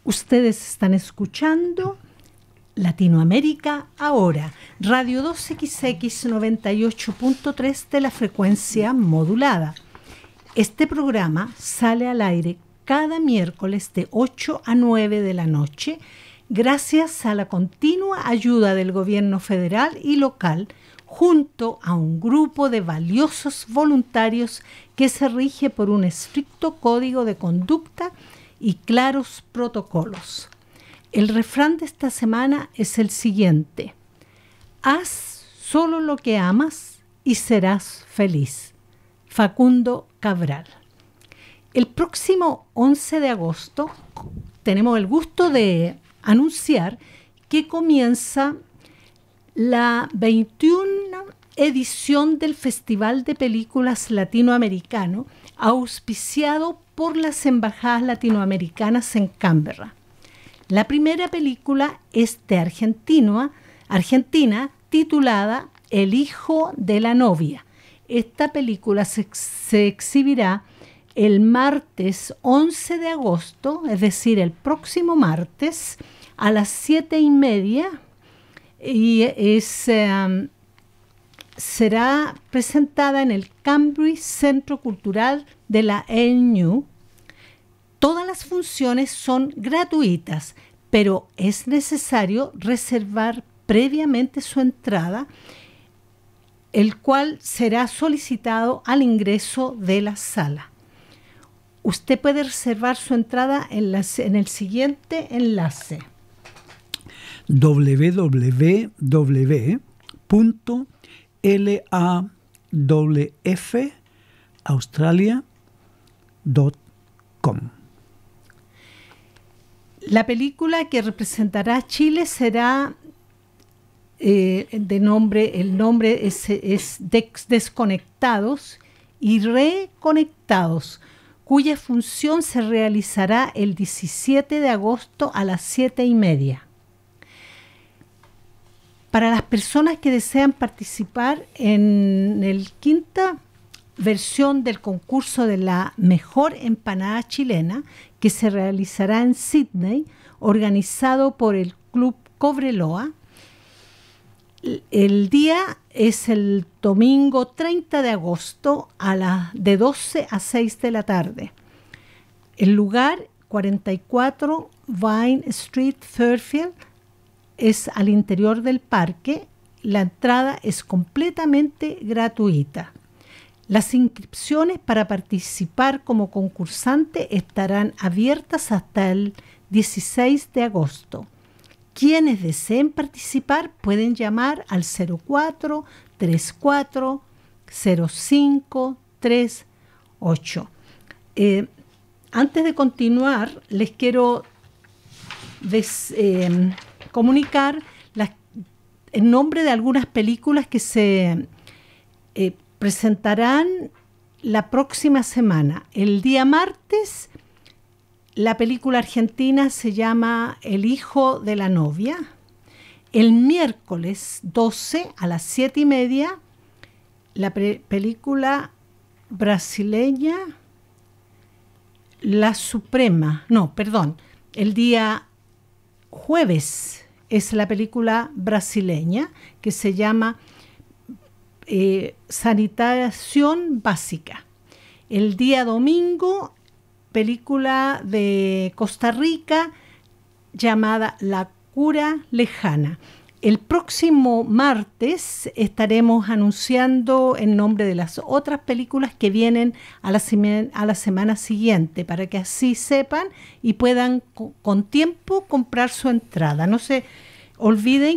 Ustedes están escuchando Latinoamérica Ahora, Radio 2XX 98.3 de la frecuencia modulada. Este programa sale al aire cada miércoles de 8 a 9 de la noche, gracias a la continua ayuda del gobierno federal y local, junto a un grupo de valiosos voluntarios que se rige por un estricto código de conducta y claros protocolos. El refrán de esta semana es el siguiente: haz solo lo que amas y serás feliz. Facundo Cabral. El próximo 11 de agosto tenemos el gusto de anunciar que comienza la 21 edición del Festival de Películas Latinoamericano, auspiciado por las embajadas latinoamericanas en Canberra. La primera película es de Argentina, titulada El hijo de la novia. Esta película se exhibirá el martes 11 de agosto, es decir, el próximo martes, a las 7:30, y será presentada en el Cambridge Centro Cultural de la ANU. Todas las funciones son gratuitas, pero es necesario reservar previamente su entrada, el cual será solicitado al ingreso de la sala. Usted puede reservar su entrada en el siguiente enlace: www.lawfaustralia.com. La película que representará a Chile será el nombre es Desconectados y Reconectados, cuya función se realizará el 17 de agosto a las 7:30. Para las personas que desean participar en la quinta versión del concurso de la mejor empanada chilena, que se realizará en Sydney, organizado por el Club Cobreloa, el día es el domingo 30 de agosto de 12 a 6 de la tarde. El lugar, 44 Vine Street, Fairfield, es al interior del parque. La entrada es completamente gratuita. Las inscripciones para participar como concursante estarán abiertas hasta el 16 de agosto. Quienes deseen participar pueden llamar al 04-34-05-38. Antes de continuar, les quiero comunicar el nombre de algunas películas que se presentarán la próxima semana. El día martes, la película argentina se llama El hijo de la novia. El miércoles 12 a las 7:30, la película brasileña La Suprema. El día jueves es la película brasileña que se llama Sanitación Básica. El día domingo, película de Costa Rica llamada La Cura Lejana. El próximo martes estaremos anunciando el nombre de las otras películas que vienen a la semana siguiente, para que así sepan y puedan con tiempo comprar su entrada. No se olviden